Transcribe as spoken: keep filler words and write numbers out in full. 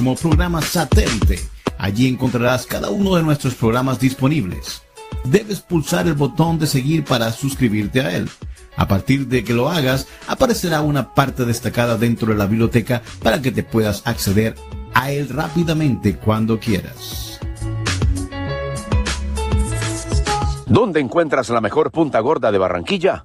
como programa satélite. Allí encontrarás cada uno de nuestros programas disponibles. Debes pulsar el botón de seguir para suscribirte a él. A partir de que lo hagas, aparecerá una parte destacada dentro de la biblioteca para que te puedas acceder a él rápidamente cuando quieras. ¿Dónde encuentras la mejor punta gorda de Barranquilla?